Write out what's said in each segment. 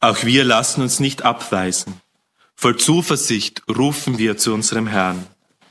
Auch wir lassen uns nicht abweisen. Voll Zuversicht rufen wir zu unserem Herrn.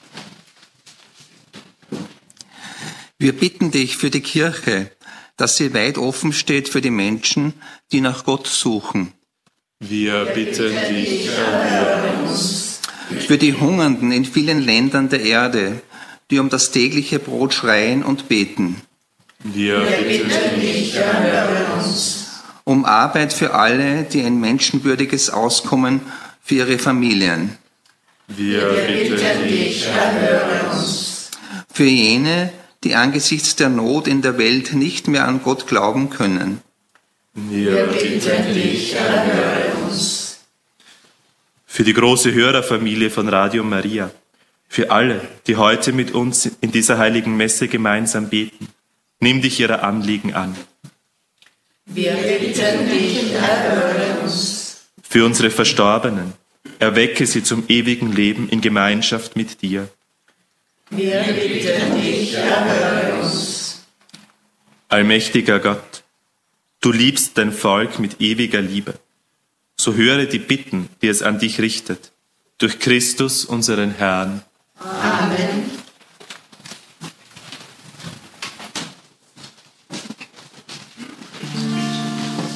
Wir bitten dich für die Kirche, dass sie weit offen steht für die Menschen, die nach Gott suchen. Wir bitten dich, erhöre uns. Für die Hungernden in vielen Ländern der Erde, die um das tägliche Brot schreien und beten. Wir bitten dich, erhöre uns. Um Arbeit für alle, die ein menschenwürdiges Auskommen für ihre Familien. Wir bitten dich, erhöre uns. Für jene, die angesichts der Not in der Welt nicht mehr an Gott glauben können. Wir bitten dich, erhöre uns. Für die große Hörerfamilie von Radio Maria, für alle, die heute mit uns in dieser heiligen Messe gemeinsam beten, nimm dich ihrer Anliegen an. Wir bitten dich, erhöre uns. Für unsere Verstorbenen, erwecke sie zum ewigen Leben in Gemeinschaft mit dir. Wir bitten dich, erhöre uns. Allmächtiger Gott, du liebst dein Volk mit ewiger Liebe. So höre die Bitten, die es an dich richtet. Durch Christus, unseren Herrn. Amen.